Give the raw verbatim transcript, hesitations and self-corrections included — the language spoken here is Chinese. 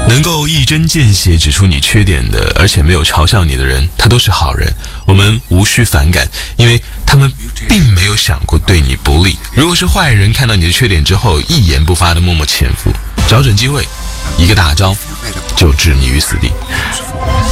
能够一针见血指出你缺点的，而且没有嘲笑你的人，他都是好人，我们无需反感，因为他们并没有想过对你不利。如果是坏人，看到你的缺点之后一言不发的默默潜伏，找准机会，一个大招就置你于死地。